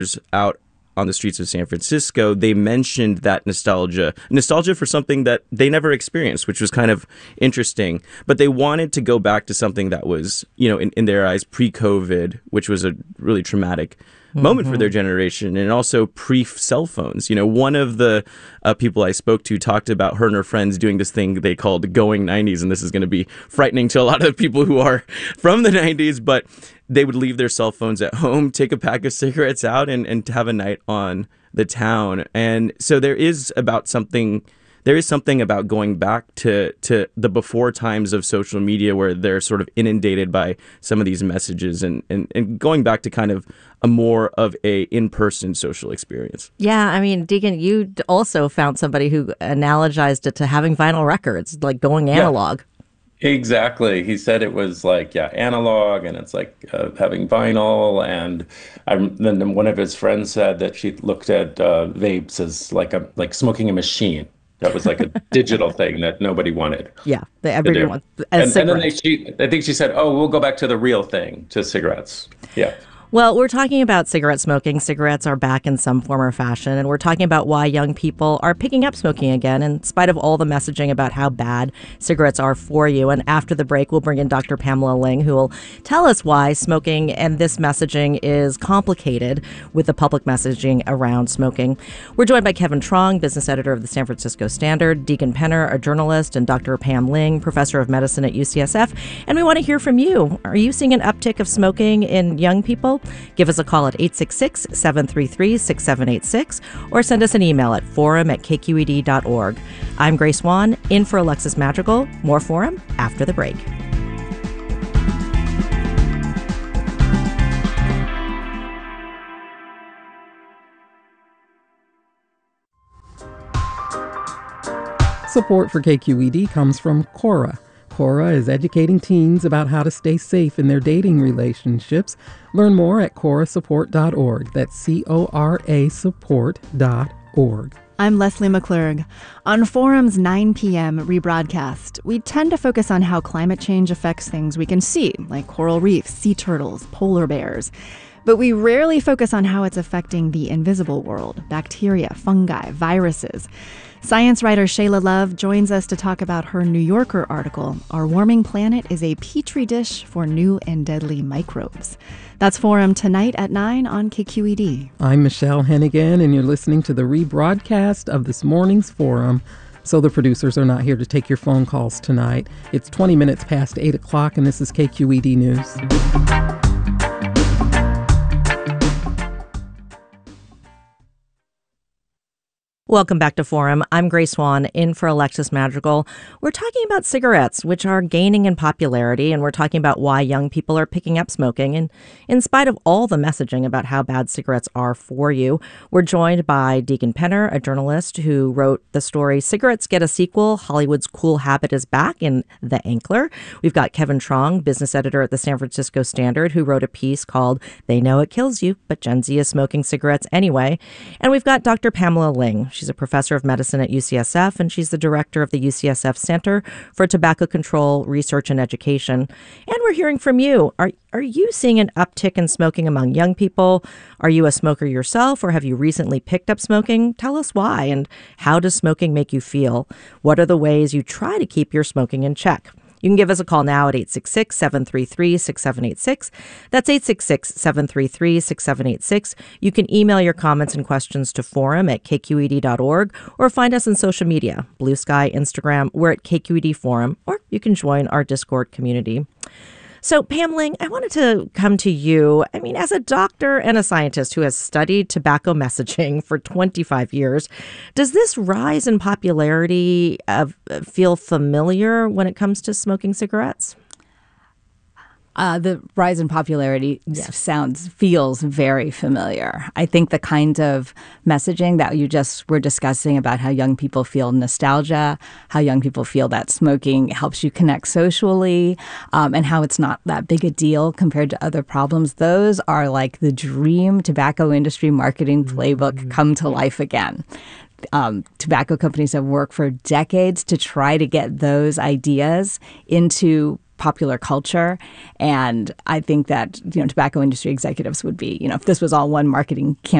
out on the streets of San Francisco, they mentioned that nostalgia for something that they never experienced, which was kind of interesting. But they wanted to go back to something that was, in their eyes, pre-COVID, which was a really traumatic moment for their generation, and also pre-cell phones. One of the people I spoke to talked about her and her friends doing this thing they called going 90s, and this is going to be frightening to a lot of people who are from the 90s, but they would leave their cell phones at home, take a pack of cigarettes out, and have a night on the town. And so there is something about going back to the before times of social media where they're sort of inundated by some of these messages and going back to kind of a more of a in-person social experience. Yeah, I mean, Deacon, you also found somebody who analogized it to having vinyl records, like going analog. Yeah. Exactly. He said it was like, analog, and it's like having vinyl. And then one of his friends said that she looked at vapes as like smoking a machine. That was like a digital thing that nobody wanted. Yeah, everybody wants. And then I think she said, "Oh, we'll go back to the real thing, to cigarettes." Yeah. Well, we're talking about cigarette smoking. Cigarettes are back in some form or fashion, and we're talking about why young people are picking up smoking again, in spite of all the messaging about how bad cigarettes are for you. And after the break, we'll bring in Dr. Pamela Ling, who will tell us why smoking and this messaging is complicated with the public messaging around smoking. We're joined by Kevin Trong, business editor of the San Francisco Standard, Deacon Penner, a journalist, and Dr. Pam Ling, professor of medicine at UCSF. And we want to hear from you. Are you seeing an uptick of smoking in young people? Give us a call at 866-733-6786 or send us an email at forum@kqed.org. I'm Grace Wan, in for Alexis Madrigal. More Forum after the break. Support for KQED comes from Quora. Quora is educating teens about how to stay safe in their dating relationships. Learn more at quorasupport.org. That's CORA support.org. I'm Leslie McClurg. On Forum's 9 p.m. rebroadcast, we tend to focus on how climate change affects things we can see, like coral reefs, sea turtles, polar bears. But we rarely focus on how it's affecting the invisible world, bacteria, fungi, viruses. Science writer Shayla Love joins us to talk about her New Yorker article, Our Warming Planet is a Petri Dish for New and Deadly Microbes. That's Forum tonight at 9 on KQED. I'm Michelle Hennigan, and you're listening to the rebroadcast of this morning's Forum. So the producers are not here to take your phone calls tonight. It's 20 minutes past 8 o'clock, and this is KQED News. Welcome back to Forum. I'm Grace Wan, in for Alexis Madrigal. We're talking about cigarettes, which are gaining in popularity, and we're talking about why young people are picking up smoking. And in spite of all the messaging about how bad cigarettes are for you, we're joined by Deacon Penner, a journalist who wrote the story Cigarettes Get a Sequel, Hollywood's Cool Habit is Back in The Ankler. We've got Kevin Trong, business editor at the San Francisco Standard, who wrote a piece called They Know It Kills You, but Gen Z is Smoking Cigarettes Anyway. And we've got Dr. Pamela Ling. She's a professor of medicine at UCSF, and she's the director of the UCSF Center for Tobacco Control Research and Education. And we're hearing from you. Are you seeing an uptick in smoking among young people? Are you a smoker yourself, or have you recently picked up smoking? Tell us why, and how does smoking make you feel? What are the ways you try to keep your smoking in check? You can give us a call now at 866-733-6786. That's 866-733-6786. You can email your comments and questions to forum@kqed.org or find us on social media, Blue Sky, Instagram. We're at KQED Forum, or you can join our Discord community. So, Pam Ling, I wanted to come to you. I mean, as a doctor and a scientist who has studied tobacco messaging for 25 years, does this rise in popularity feel familiar when it comes to smoking cigarettes? The rise in popularity feels very familiar. I think the kind of messaging that you just were discussing about how young people feel nostalgia, how young people feel that smoking helps you connect socially, and how it's not that big a deal compared to other problems, those are like the dream tobacco industry marketing playbook come to life again. Tobacco companies have worked for decades to try to get those ideas into popular culture. And I think that, tobacco industry executives would be, if this was all one marketing campaign,